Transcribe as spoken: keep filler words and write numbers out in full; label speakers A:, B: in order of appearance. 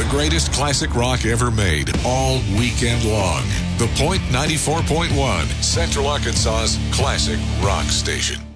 A: The greatest classic rock ever made, all weekend long. The Point ninety-four point one, Central Arkansas's classic rock station.